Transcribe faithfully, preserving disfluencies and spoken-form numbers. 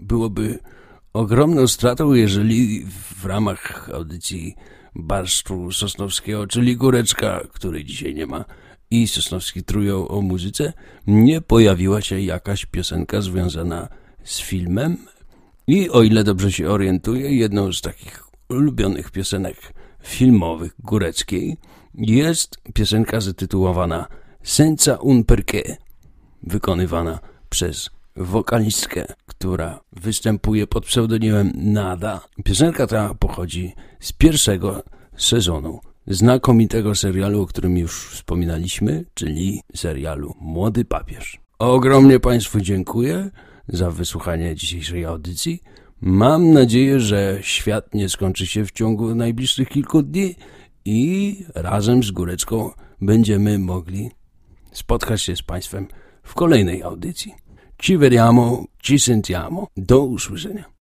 byłoby ogromną stratą, jeżeli w ramach audycji Barszczu Sosnowskiego, czyli Góreczka, której dzisiaj nie ma, i Sosnowski trują o muzyce, nie pojawiła się jakaś piosenka związana z filmem. I o ile dobrze się orientuję, jedną z takich ulubionych piosenek filmowych Góreckiej jest piosenka zatytułowana Senza un perché, wykonywana przez wokalistkę, która występuje pod pseudonimem Nada. Piosenka ta pochodzi z pierwszego sezonu znakomitego serialu, o którym już wspominaliśmy, czyli serialu Młody Papież. Ogromnie Państwu dziękuję za wysłuchanie dzisiejszej audycji. Mam nadzieję, że świat nie skończy się w ciągu najbliższych kilku dni i razem z Górecką będziemy mogli spotkać się z Państwem w kolejnej audycji. Ci vediamo, ci sentiamo. Do usłyszenia.